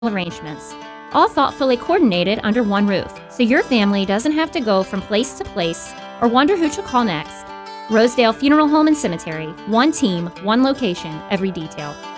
arrangements, all thoughtfully coordinated under one roof, so your family doesn't have to go from place to place or wonder who to call next. Rosedale Funeral Home and Cemetery. One team, one location, every detail.